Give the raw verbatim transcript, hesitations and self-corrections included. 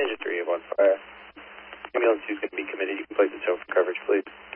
Engine three, one fire. Ambulance two is going to be committed. You can place the tow for coverage, please.